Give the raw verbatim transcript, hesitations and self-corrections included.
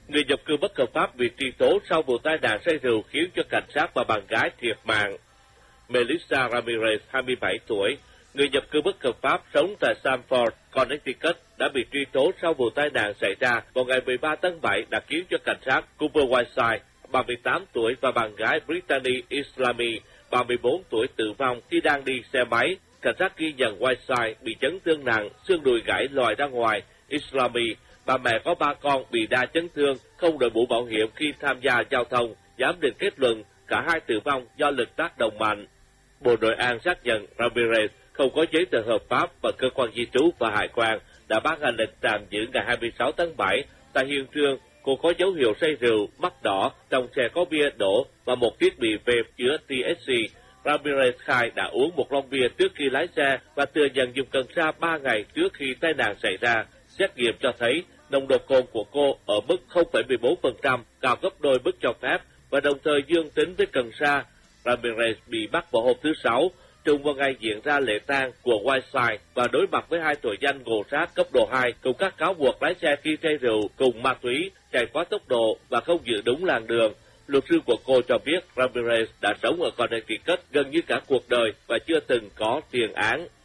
Người nhập cư bất hợp pháp bị truy tố sau vụ tai nạn say rượu khiến cho cảnh sát và bạn gái thiệt mạng. Melissa Ramirez, hai mươi bảy tuổi, người nhập cư bất hợp pháp sống tại Stamford, Connecticut, đã bị truy tố sau vụ tai nạn xảy ra vào ngày mười ba tháng bảy đã khiến cho cảnh sát Cooper Whiteside, ba mươi tám tuổi, và bạn gái Brittany Islami, ba mươi bốn tuổi tử vong khi đang đi xe máy. Cảnh sát ghi nhận Whiteside bị chấn thương nặng, xương đùi gãy lòi ra ngoài. Islami, bà mẹ có ba con, bị đa chấn thương, không đội mũ bảo hiểm khi tham gia giao thông. Giám định kết luận cả hai tử vong do lực tác động mạnh. Bộ Nội an xác nhận Ramirez không có giấy tờ hợp pháp và cơ quan di trú và hải quan đã ban hành lệnh tạm giữ ngày hai mươi sáu tháng bảy. Tại hiện trường, cô có dấu hiệu say rượu, mắt đỏ, trong xe có bia đổ và một thiết bị vape chứa T H C. Ramirez khai đã uống một lon bia trước khi lái xe và thừa nhận dùng cần sa ba ngày trước khi tai nạn xảy ra. Xét nghiệm cho thấy nồng độ cồn của cô ở mức không phẩy mười bốn phần trăm, cao gấp đôi mức cho phép và đồng thời dương tính với cần sa. Ramirez bị bắt vào hôm thứ Sáu, trùng vào ngày diễn ra lễ tang của Whiteside và đối mặt với hai tội danh ngộ sát cấp độ hai cùng các cáo buộc lái xe khi say rượu cùng ma túy, chạy quá tốc độ và không giữ đúng làn đường. Luật sư của cô cho biết Ramirez đã sống ở Connecticut gần như cả cuộc đời và chưa từng có tiền án.